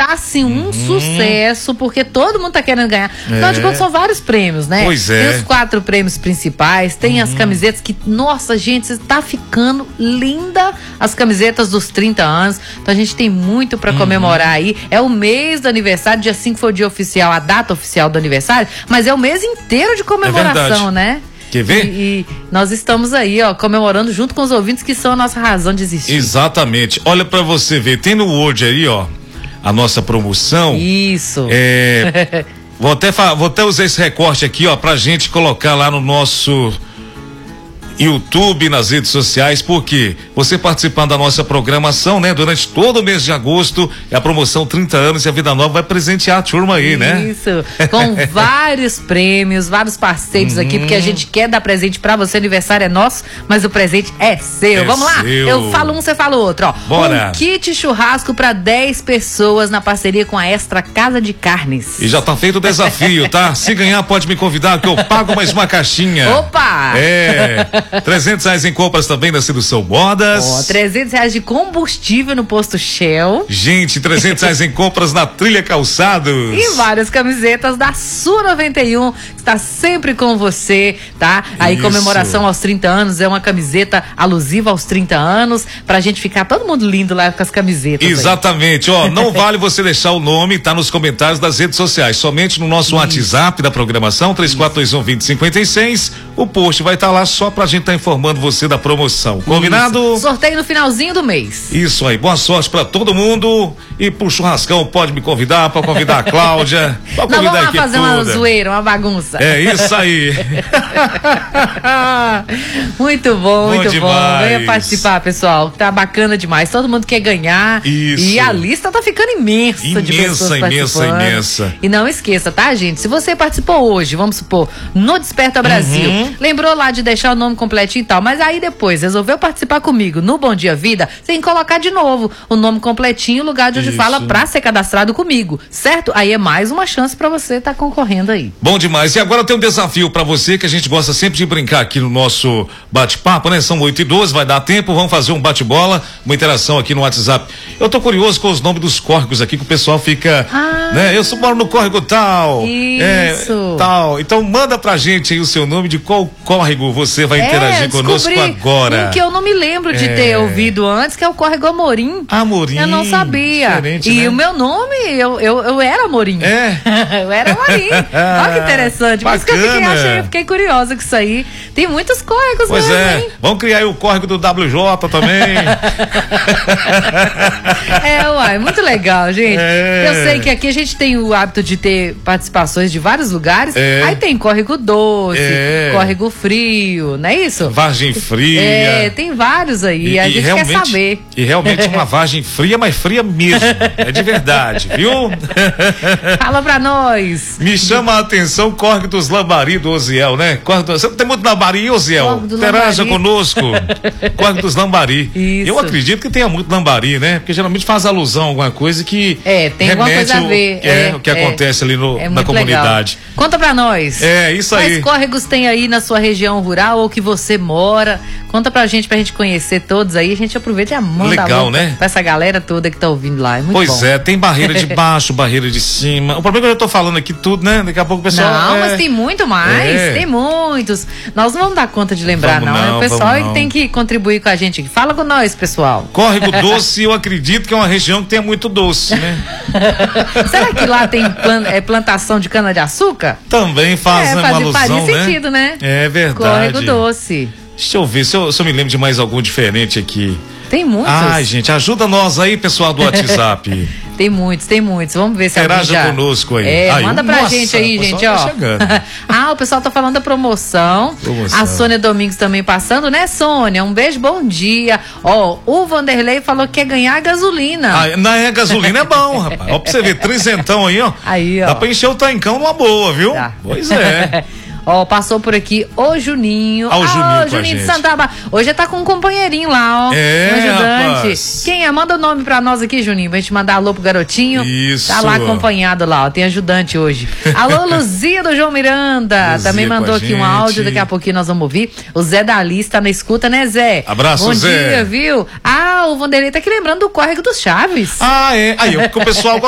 tá assim um sucesso, porque todo mundo tá querendo ganhar. Afinal de contas, são vários prêmios, né? Pois é. Tem os 4 prêmios principais, tem as camisetas que, nossa, gente, tá ficando linda as camisetas dos 30 anos. Então a gente tem muito pra comemorar aí. É o mês do aniversário, dia 5 foi o dia oficial, a data oficial do aniversário, mas é o mês inteiro de comemoração, né? Quer ver? E nós estamos aí, ó, comemorando junto com os ouvintes que são a nossa razão de existir. Exatamente. Olha pra você ver, tem no Word aí, ó, a nossa promoção. Isso. Vou até usar esse recorte aqui, ó, pra gente colocar lá no nosso YouTube, nas redes sociais, porque você participando da nossa programação, né, durante todo o mês de agosto, é a promoção 30 anos e a Vida Nova vai presentear a turma aí, né? Isso, com vários prêmios, vários parceiros aqui, porque a gente quer dar presente pra você, aniversário é nosso, mas o presente é seu. Vamos lá? Eu falo um, você fala o outro, ó. Bora. Um kit churrasco pra 10 pessoas na parceria com a Extra Casa de Carnes. E já tá feito o desafio, tá? Se ganhar, pode me convidar que eu pago mais uma caixinha. Opa! R$300 em compras também da Sedução Modas. Ó, R$300 de combustível no posto Shell. Gente, R$300 em compras na Trilha Calçados. E várias camisetas da Sul 91, que está sempre com você, tá? Aí, Isso. comemoração aos 30 anos, é uma camiseta alusiva aos 30 anos, pra gente ficar todo mundo lindo lá com as camisetas. Exatamente, ó, não vale você deixar o nome, tá nos comentários das redes sociais, somente no nosso WhatsApp da programação, 3421-2056, o post vai estar lá só pra gente tá informando você da promoção, combinado? Isso. Sorteio no finalzinho do mês. Isso aí, boa sorte pra todo mundo e pro churrascão pode me convidar, pode convidar a Cláudia, pode Nós convidar vamos a lá equipe fazer uma toda. zoeira, uma bagunça. É isso aí. Muito bom, muito bom. Demais. Venha participar, pessoal. Tá bacana demais. Todo mundo quer ganhar. Isso. E a lista tá ficando imensa de pessoas participando. Imensa. E não esqueça, tá, gente? Se você participou hoje, vamos supor, no Desperta Brasil, lembrou lá de deixar o nome completinho e tal, mas aí depois resolveu participar comigo no Bom Dia Vida, você tem que colocar de novo o nome completinho, o lugar de onde fala pra ser cadastrado comigo, certo? Aí é mais uma chance pra você estar concorrendo aí. Bom demais. E agora tem um desafio pra você que a gente gosta sempre de brincar aqui no nosso bate-papo, né? São 8h12, vai dar tempo, vamos fazer um bate-bola, uma interação aqui no WhatsApp. Eu tô curioso com os nomes dos córregos aqui que o pessoal fica, né? Eu moro no córrego tal. Isso. Tal. Então manda pra gente aí o seu nome, de qual córrego você vai interagir conosco agora. Um que eu não me lembro de ter ouvido antes, que é o córrego Amorim. Amorim. Eu não sabia. Diferente, E né? o meu nome, eu era Amorim. Eu era Amorim. Olha que interessante. Por isso que eu fiquei curiosa com isso aí. Tem muitos córregos pois mesmo, é. hein? Vamos criar aí o córrego do WJ também. Uai, muito legal, gente. Eu sei que aqui a gente tem o hábito de ter participações de vários lugares. Aí tem córrego doce, córrego frio, não é isso? Vargem fria. Tem vários aí. A gente quer saber. E realmente uma vargem fria, mas fria mesmo. É de verdade, viu? Fala pra nós. Me chama a atenção o córrego dos Lambari do Osiel, né? Você não tem muito Lambari, Osiel? Interaja conosco. Córrego dos Lambari. Isso. Eu acredito que tenha muito Lambari, né? Porque geralmente faz alusão a alguma coisa que tem alguma coisa a ver. O que acontece ali na comunidade. Legal. Conta pra nós. Isso aí. Quais córregos tem aí na sua região rural ou que você mora? Conta pra gente conhecer todos aí. A gente aproveita e manda legal, né? Pra essa galera toda que tá ouvindo lá. É muito pois bom. Tem barreira de baixo, barreira de cima. O problema é que eu tô falando aqui tudo, né? Daqui a pouco o pessoal... Não, mas tem muito mais. Tem muitos. Nós não vamos dar conta de lembrar, não. O pessoal é que tem que contribuir com a gente aqui. Fala com nós, pessoal. Córrego Doce, eu acredito que é uma região que tem muito doce, né? Será que lá tem plantação de cana-de-açúcar? Também faz uma alusão, faria né? sentido, né? É verdade. Córrego Doce. Deixa eu ver se eu me lembro de mais algum diferente aqui. Tem muitos. Gente, ajuda nós aí, pessoal do WhatsApp. Tem muitos. Vamos ver se alguém já... conosco aí. Manda pra gente aí, gente, ó. Tá o pessoal tá falando da promoção. A Sônia Domingos também passando, né, Sônia? Um beijo, bom dia. O Vanderlei falou que quer ganhar gasolina. Gasolina é bom, rapaz. Ó, pra você ver, trezentão aí, ó. Aí, ó. Dá pra encher o tancão numa boa, viu? Tá. Pois é. Passou por aqui o Juninho. O Juninho de Santa Bárbara. Hoje tá com um companheirinho lá, ó. Um ajudante. Rapaz. Quem é? Manda o nome pra nós aqui, Juninho, pra gente mandar alô pro garotinho. Isso. Tá lá acompanhado lá, ó. Tem ajudante hoje. Alô, Luzia do João Miranda. Luzia também mandou aqui um áudio, daqui a pouquinho nós vamos ouvir. O Zé Dali está na escuta, né, Zé? Abraço, bom Zé. Bom dia, viu? O Vanderlei tá aqui lembrando do córrego dos Chaves. Aí o pessoal